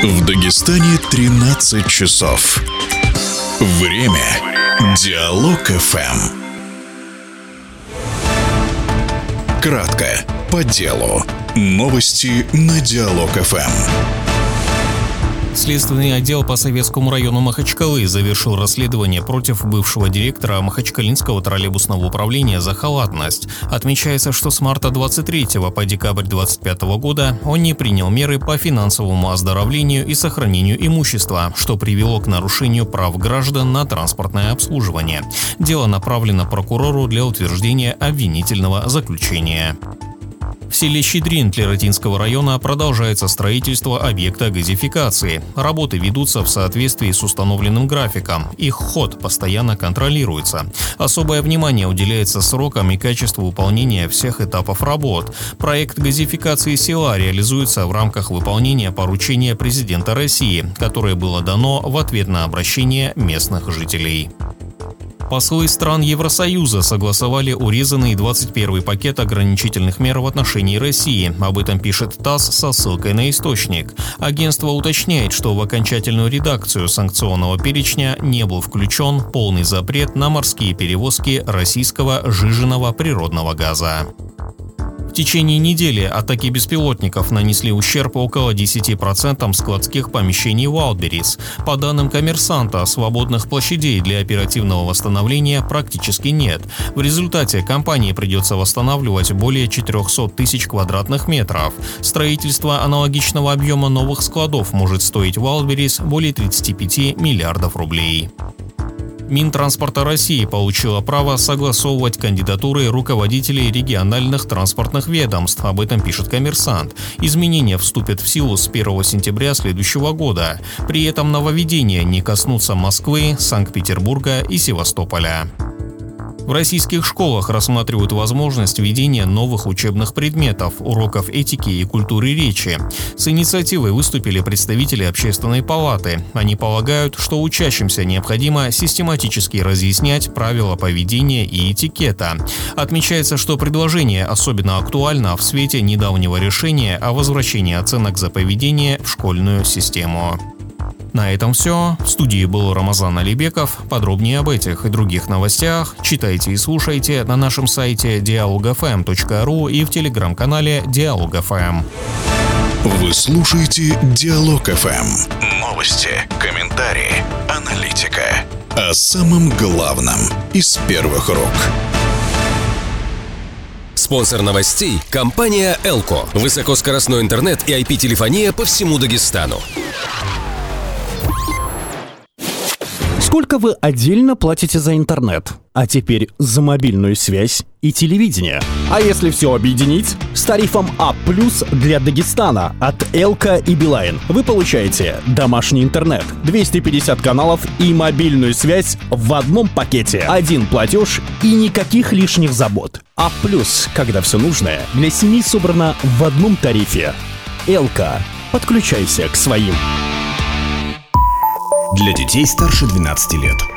В Дагестане 13 часов. Время Диалог ФМ. Кратко, по делу. Новости на Диалог ФМ. Следственный отдел по Советскому району Махачкалы завершил расследование против бывшего директора Махачкалинского троллейбусного управления за халатность. Отмечается, что с марта 23 по декабрь 25 года он не принял меры по финансовому оздоровлению и сохранению имущества, что привело к нарушению прав граждан на транспортное обслуживание. Дело направлено прокурору для утверждения обвинительного заключения. В селе Щедрин Тлератинского района продолжается строительство объекта газификации. Работы ведутся в соответствии с установленным графиком. Их ход постоянно контролируется. Особое внимание уделяется срокам и качеству выполнения всех этапов работ. Проект газификации села реализуется в рамках выполнения поручения президента России, которое было дано в ответ на обращение местных жителей. Послы стран Евросоюза согласовали урезанный 21-й пакет ограничительных мер в отношении России. Об этом пишет ТАСС со ссылкой на источник. Агентство уточняет, что в окончательную редакцию санкционного перечня не был включен полный запрет на морские перевозки российского сжиженного природного газа. В течение недели атаки беспилотников нанесли ущерб около 10% складских помещений Wildberries. По данным «Коммерсанта», свободных площадей для оперативного восстановления практически нет. В результате компании придется восстанавливать более 400 тысяч квадратных метров. Строительство аналогичного объема новых складов может стоить Wildberries более 35 миллиардов рублей. Минтранспорта России получила право согласовывать кандидатуры руководителей региональных транспортных ведомств. Об этом пишет «Коммерсант». Изменения вступят в силу с 1 сентября следующего года. При этом нововведения не коснутся Москвы, Санкт-Петербурга и Севастополя. В российских школах рассматривают возможность введения новых учебных предметов, уроков этики и культуры речи. С инициативой выступили представители Общественной палаты. Они полагают, что учащимся необходимо систематически разъяснять правила поведения и этикета. Отмечается, что предложение особенно актуально в свете недавнего решения о возвращении оценок за поведение в школьную систему. На этом все. В студии был Рамазан Алибеков. Подробнее об этих и других новостях читайте и слушайте на нашем сайте dialogfm.ru и в телеграм-канале Диалог ФМ. Вы слушаете Диалог ФМ. Новости, комментарии, аналитика. О самом главном из первых рук. Спонсор новостей – компания «Элко». Высокоскоростной интернет и IP-телефония по всему Дагестану. Сколько вы отдельно платите за интернет? А теперь за мобильную связь и телевидение. А если все объединить? С тарифом А+ для Дагестана от Элко и Билайн вы получаете домашний интернет, 250 каналов и мобильную связь в одном пакете. Один платеж и никаких лишних забот. А+, когда все нужное для семьи собрано в одном тарифе. Элко. Подключайся к своим. Для детей старше 12 лет.